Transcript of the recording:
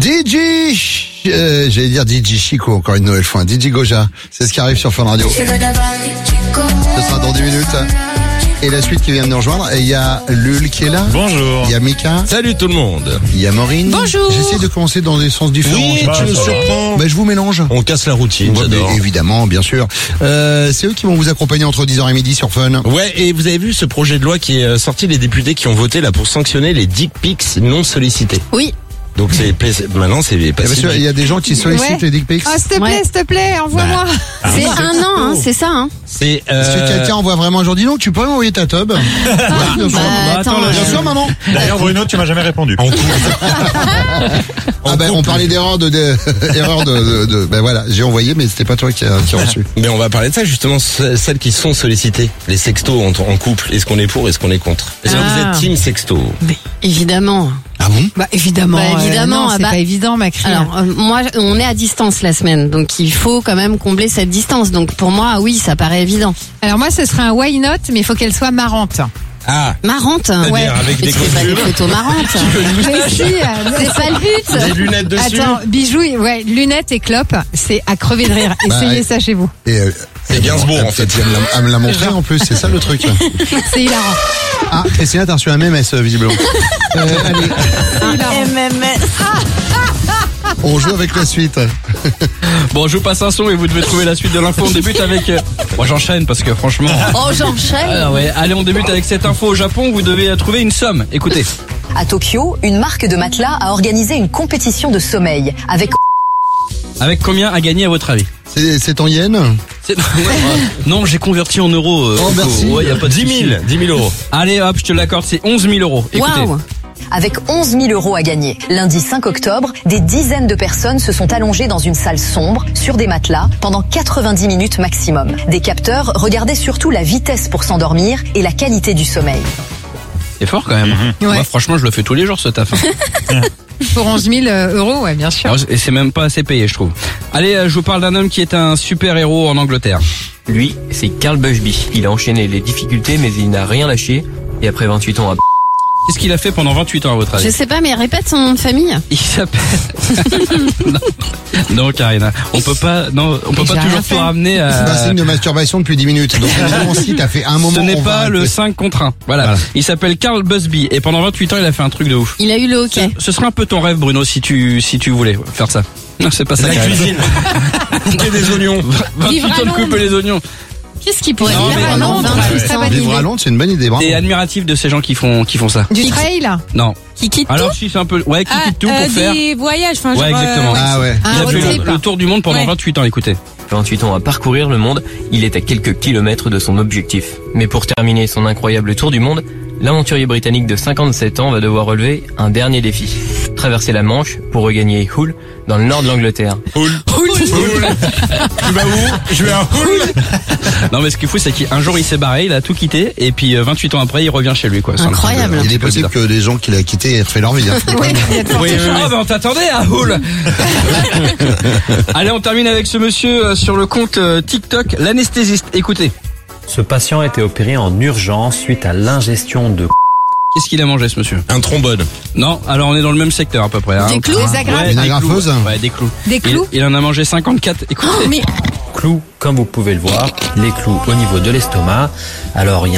J'allais dire DJ Chico encore une nouvelle fois. DJ Goja, c'est ce qui arrive sur Fun Radio. Ce sera dans 10 minutes. Et la suite qui vient de nous rejoindre, il y a Lul qui est là. Bonjour. Il y a Mika. Salut tout le monde. Il y a Maureen. Bonjour. J'essaie de commencer dans des sens différents. Oui, tu me surprends. Je vous mélange. On casse la routine, Ouais, j'adore. mais évidemment, bien sûr. C'est eux qui vont vous accompagner entre 10h et midi sur Fun. Ouais, et vous avez vu ce projet de loi qui est sorti, les députés qui ont voté là pour sanctionner les dick pics non sollicités. Oui. Donc maintenant c'est Bien passé. sûr, il y a des gens qui sollicitent Ouais. les dick pics. Oh, s'il te plaît, envoie-moi. C'est un an, hein, c'est ça, hein. C'est Est-ce que quelqu'un envoie vraiment un jour? Dis donc, tu pourrais m'envoyer ta tub? Bien sûr. attends, Bien sûr, maman. D'ailleurs, Bruno, tu m'as jamais répondu. On parlait d'erreur ben voilà, j'ai envoyé, mais c'était pas toi qui a reçu. Mais on va parler de ça justement, celles qui sont sollicitées, les sextos en couple. Est-ce qu'on est pour, est-ce qu'on est contre? Est-ce que vous êtes team sexto? Mais évidemment. Ah bon? Bah évidemment, évidemment, non, c'est pas évident, ma crie. Alors moi, on est à distance la semaine, donc il faut quand même combler cette distance. Donc pour moi, oui, ça paraît évident. Alors moi, ce serait un why not, mais il faut qu'elle soit marrante. Ah, Marrante. ouais, avec Mais des tu fais pas des costumes. photos marrantes. Mais si, C'est pas le but. des lunettes dessus. Attends, bijoux, ouais, lunettes et clopes, c'est à crever de rire. Essayez ouais. ça chez vous. Et C'est Gainsbourg en fait. Tu viens de me la montrer en plus, c'est ça le truc. C'est hilarant. Ah, Christina, t'as reçu un MMS visiblement. Allez, on joue avec la suite. Bon, je vous passe un son et vous devez trouver la suite de l'info. On débute avec... Moi, j'enchaîne parce que franchement... Oh, j'enchaîne. Alors, ouais. Allez, on débute avec cette info au Japon. Vous devez trouver une somme. Écoutez. À Tokyo, une marque de matelas a organisé une compétition de sommeil avec Avec combien à gagner à votre avis? C'est en yens? Non, j'ai converti en euros. Oh, merci. Ouais, y a pas de 10 000 euros. Allez, hop, je te l'accorde, c'est 11 000 euros. Écoutez. Waouh. avec 11 000 euros à gagner. Lundi 5 octobre, des dizaines de personnes se sont allongées dans une salle sombre, sur des matelas, pendant 90 minutes maximum. Des capteurs regardaient surtout la vitesse pour s'endormir et la qualité du sommeil. C'est fort quand même. Ouais. Moi, franchement, je le fais tous les jours ce taf. Pour 11 000 euros, ouais, bien sûr. Et c'est même pas assez payé, je trouve. Allez, je vous parle d'un homme qui est un super héros en Angleterre. Lui, c'est Carl Bushby. Il a enchaîné les difficultés, mais il n'a rien lâché. Et après 28 ans à... Qu'est-ce qu'il a fait pendant 28 ans à votre avis? Je sais pas, mais répète son nom de famille. Il s'appelle... non, Karina. On peut pas j'ai toujours rien tout fait. ramener C'est un à... signe de masturbation depuis 10 minutes. Donc, évidemment, si t'as fait un moment... Ce n'est on va pas le arrêter. 5 contre 1. Voilà. Il s'appelle Carl Busby. Et pendant 28 ans, il a fait un truc de ouf. Il a eu le hockey. Ce serait un peu ton rêve, Bruno, si tu voulais faire ça. Non, c'est pas ça. La Karina. cuisine. Couper des oignons. 28 Vivre à ans de Londres. couper les oignons. Qu'est-ce qu'il pourrait Non, dire mais pendant Londres, 28 c'est ans? pas Vivre à Londres, c'est une bonne idée, bravo. T'es admiratif de ces gens qui font ça. Du trail? Non. Qui quitte Alors si c'est un peu... Ouais, qui quitte tout pour faire... Des voyages, enfin, Ouais, genre, exactement. Ah ouais. Il a road fait trip. le tour du monde pendant Ouais. 28 ans, écoutez. 28 ans à parcourir le monde, il est à quelques kilomètres de son objectif. Mais pour terminer son incroyable tour du monde, l'aventurier britannique de 57 ans va devoir relever un dernier défi. Traverser la Manche pour regagner Hull, dans le nord de l'Angleterre. Tu vas où? Je vais à Hull. Non mais ce qui est fou, c'est qu'un jour il s'est barré, il a tout quitté, et puis 28 ans après il revient chez lui, quoi. C'est un truc Incroyable. un Il petit est peu possible bizarre. que les gens qu'il a quittés aient refait leur vie. Hein. Oui. Ah ben on t'attendait à Hull. Allez, on termine avec ce monsieur sur le compte TikTok, l'anesthésiste. Écoutez, Ce patient a été opéré en urgence suite à l'ingestion de... qu'est-ce qu'il a mangé ce monsieur? Un trombone. Non, alors on est dans le même secteur à peu près. Hein. Des clous? Des agrafes? Ouais, Une des clous. agrafeuse? Ouais, des clous. Des clous? Il en a mangé 54. Écoutez. Mais clous, comme vous pouvez le voir, les clous au niveau de l'estomac. Alors, il y a